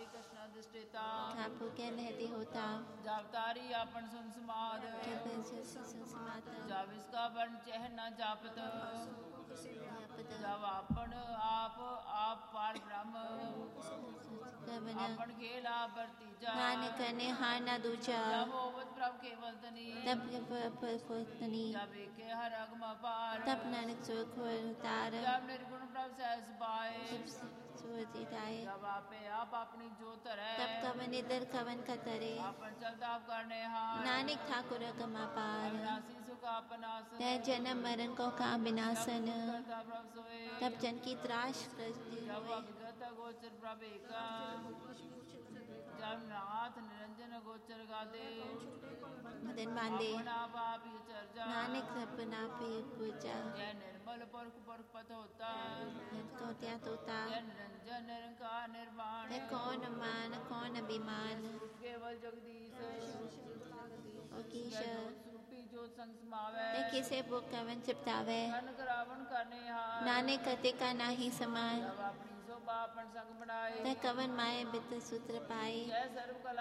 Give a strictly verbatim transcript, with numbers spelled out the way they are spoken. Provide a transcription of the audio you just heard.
कृष्ण अधिष्ठिता खापो के लहती होता जावतारी आपन सुन समाद जब इसका वर्ण चह न जापत जब आपन आप आप पार ब्रह्म आपन खेला बरतीजा नानक करने हार ना दूजा जब ओवत प्रभ केवल तनी तब तनी जब एके हर अगम अपार तब नानक सुख उतार जब निर्गुण प्रभ सहस पाए सुरताए जब आपे आप अपनी जोत है तब कवन इधर कवन का तरे आपन चलता आप करने हार नानक ठाकुर गमा पार अविनाशी सुख आपनास तय जन्म मरण को का विनाशन करता प्रभ सोए तब जन की त्राश करती जब अभिगत गोचर प्रभ एका जब नाथ निरंजन गोचर गादे मदन बांधे अपना बाप ये चर्चा नानक सपना पे पूजा जय निर्मल परख परख पथ होता तो त्या तोता जय निरंजन निरंकार निर्वाण है कौन मान कौन अभिमान केवल जगदीश और कीश रूपी ज्योत संग समावे ने किसे बुक कवन चिपतावे कनक रावण करने हार नानक कते का नाही समान जब अपनी शोभा अपन संग बनाए तय कवन माए बित सूत्र पाए जय सर्व कला